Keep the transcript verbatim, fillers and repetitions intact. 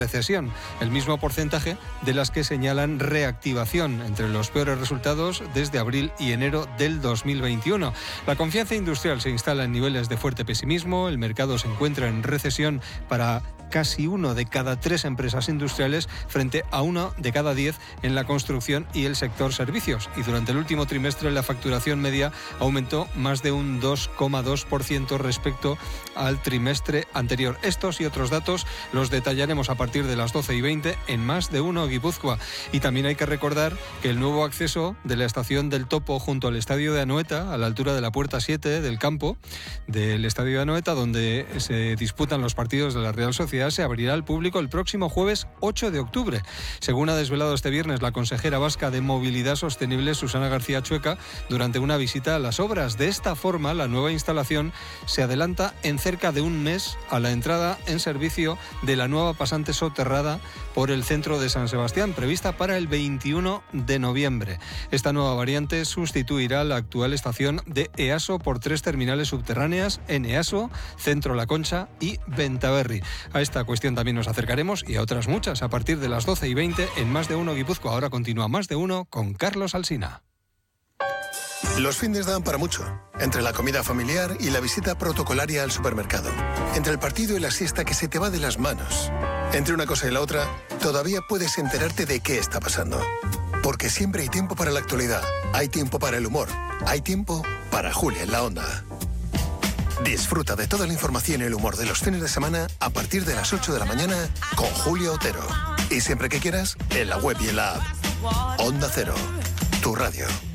recesión, el mismo porcentaje de las que señalan reactivación, entre los peores resultados desde abril y enero del dos mil veintiuno. La confianza industrial se instala en niveles de fuerte pesimismo, el mercado se encuentra en recesión para casi uno de cada tres empresas industriales frente a uno de cada diez en la construcción y el sector servicios. Y durante el último trimestre la facturación media aumentó más de un dos coma dos por ciento respecto al trimestre anterior. Estos y otros datos los detallaremos a partir de las doce y veinte en Más de Uno Guipúzcoa. Y también hay que recordar que el nuevo acceso de la estación del Topo junto al estadio de Anoeta, a la altura de la puerta siete del campo del estadio de Anoeta, donde se disputan los partidos de la Real Sociedad, se abrirá al público el próximo jueves ocho de octubre. Según ha desvelado este viernes la consejera vasca de Movilidad Sostenible, Susana García Chueca, durante una visita a las obras. De esta forma, la nueva instalación se adelanta en cerca de un mes a la entrada en servicio de la nueva pasante soterrada por el centro de San Sebastián, prevista para el veintiuno de noviembre. Esta nueva variante sustituirá la actual estación de EASO por tres terminales subterráneas en EASO, Centro La Concha y Bentaberri. A esta cuestión también nos acercaremos y a otras muchas a partir de las doce y veinte en Más de Uno Guipúzcoa. Ahora continúa Más de Uno con Carlos Alsina. Los findes dan para mucho. Entre la comida familiar y la visita protocolaria al supermercado. Entre el partido y la siesta que se te va de las manos. Entre una cosa y la otra, todavía puedes enterarte de qué está pasando. Porque siempre hay tiempo para la actualidad. Hay tiempo para el humor. Hay tiempo para Julia en la Onda. Disfruta de toda la información y el humor de los fines de semana a partir de las ocho de la mañana con Julia Otero. Y siempre que quieras, en la web y en la app. Onda Cero, tu radio.